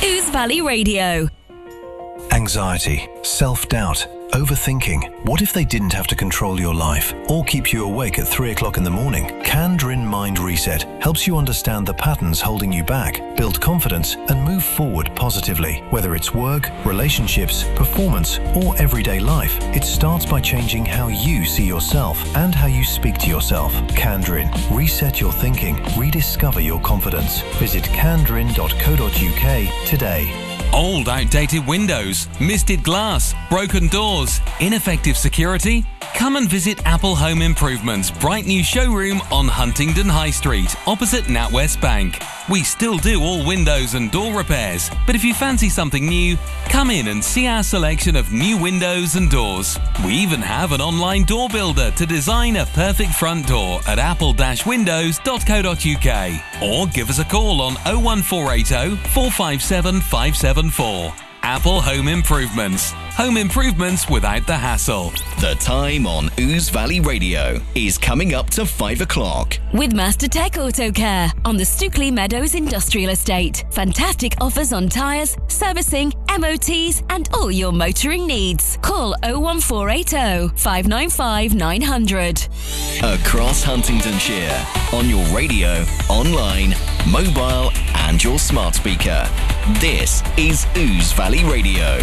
Ouse Valley Radio. Anxiety, self-doubt, overthinking. What if they didn't have to control your life or keep you awake at 3 o'clock in the morning? Candrin Mind Reset helps you understand the patterns holding you back, build confidence, and move forward positively. Whether it's work, relationships, performance, or everyday life, it starts by changing how you see yourself and how you speak to yourself. Candrin. Reset your thinking. Rediscover your confidence. Visit candrin.co.uk today. Old, outdated windows, misted glass, broken doors, ineffective security? Come and visit Apple Home Improvements' bright new showroom on Huntingdon High Street, opposite NatWest Bank. We still do all windows and door repairs, but if you fancy something new, come in and see our selection of new windows and doors. We even have an online door builder to design a perfect front door at apple-windows.co.uk, or give us a call on 01480 457 574. Apple Home Improvements. Home improvements without the hassle. The time on Ouse Valley Radio is coming up to 5 o'clock. With Master Tech Auto Care on the Stookley Meadows Industrial Estate. Fantastic offers on tyres, servicing, MOTs and all your motoring needs. Call 01480 595 900. Across Huntingdonshire, on your radio, online, mobile and your smart speaker. This is Ouse Valley Radio.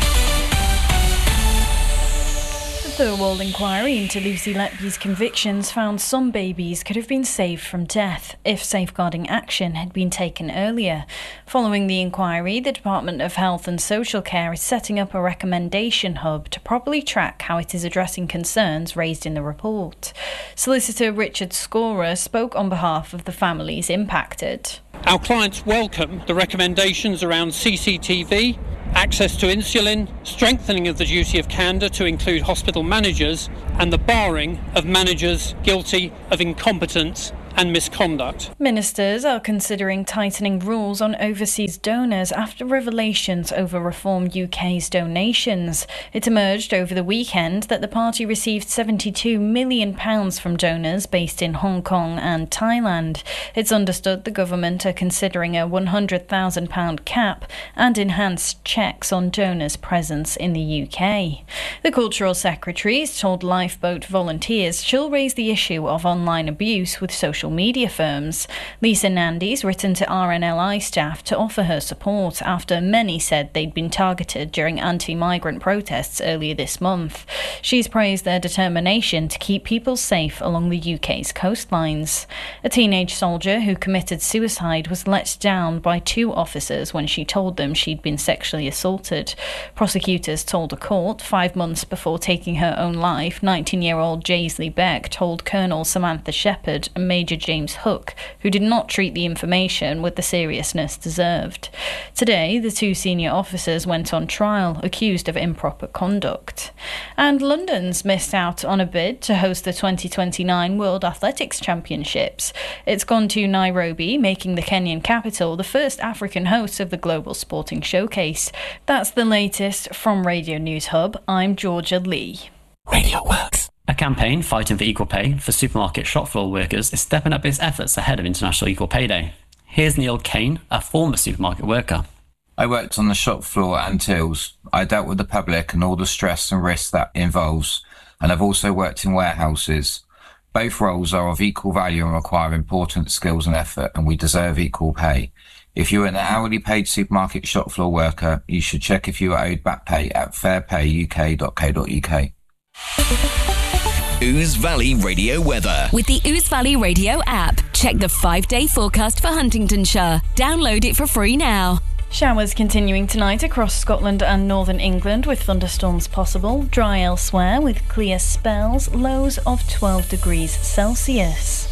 The Thirlwall inquiry into Lucy Letby's convictions found some babies could have been saved from death if safeguarding action had been taken earlier. Following the inquiry, the Department of Health and Social Care is setting up a recommendation hub to properly track how it is addressing concerns raised in the report. Solicitor Richard Scorer spoke on behalf of the families impacted. Our clients welcome the recommendations around CCTV, access to insulin, strengthening of the duty of candour to include hospital managers, and the barring of managers guilty of incompetence and misconduct. Ministers are considering tightening rules on overseas donors after revelations over Reform UK's donations. It emerged over the weekend that the party received £72 million from donors based in Hong Kong and Thailand. It's understood the government are considering a £100,000 cap and enhanced checks on donors' presence in the UK. The Cultural Secretary has told Lifeboat volunteers she'll raise the issue of online abuse with social media firms. Lisa Nandy's written to RNLI staff to offer her support after many said they'd been targeted during anti-migrant protests earlier this month. She's praised their determination to keep people safe along the UK's coastlines. A teenage soldier who committed suicide was let down by 2 officers when she told them she'd been sexually assaulted. Prosecutors told a court 5 months before taking her own life, 19-year-old Jaisley Beck told Colonel Samantha Shepherd and Major James Hook, who did not treat the information with the seriousness deserved. Today, the 2 senior officers went on trial, accused of improper conduct. And London's missed out on a bid to host the 2029 World Athletics Championships. It's gone to Nairobi, making the Kenyan capital the first African host of the global sporting showcase. That's the latest from Radio News Hub. I'm Georgia Lee. Radio Works. A campaign fighting for equal pay for supermarket shop floor workers is stepping up its efforts ahead of International Equal Pay Day. Here's Neil Kane, a former supermarket worker. I worked on the shop floor and tills. I dealt with the public and all the stress and risk that involves, and I've also worked in warehouses. Both roles are of equal value and require important skills and effort, and we deserve equal pay. If you're an hourly paid supermarket shop floor worker, you should check if you are owed back pay at fairpayuk.co.uk. Ouse Valley Radio weather. With the Ouse Valley Radio app, check the 5-day forecast for Huntingdonshire. Download it for free now. Showers continuing tonight across Scotland and northern England with thunderstorms possible. Dry elsewhere with clear spells. Lows of 12 degrees Celsius.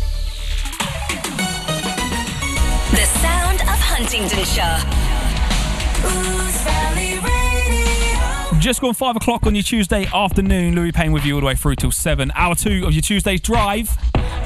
The sound of Huntingdonshire. Ouse Valley Radio. Just gone 5 o'clock on your Tuesday afternoon. Louis Payne with you all the way through till 7. Hour 2 of your Tuesday's drive.